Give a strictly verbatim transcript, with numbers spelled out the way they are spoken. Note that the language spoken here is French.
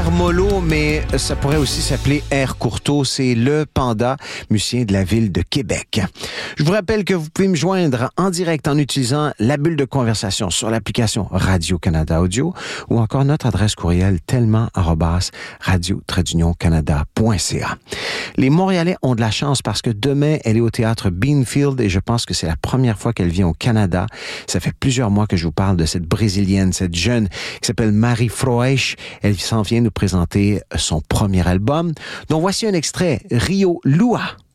Air Mollo, mais ça pourrait aussi s'appeler Air Courteau. C'est le Panda, musicien de la ville de Québec. Je vous rappelle que vous pouvez me joindre en direct en utilisant la bulle de conversation sur l'application Radio-Canada Audio ou encore notre adresse courriel tellement arobase radio-canada point c a. Les Montréalais ont de la chance parce que demain, elle est au théâtre Beanfield et je pense que c'est la première fois qu'elle vient au Canada. Ça fait plusieurs mois que je vous parle de cette Brésilienne, cette jeune qui s'appelle Marie Froesch. Elle s'en vient nous présenter son premier album. Donc voici un extrait, Rio Lua.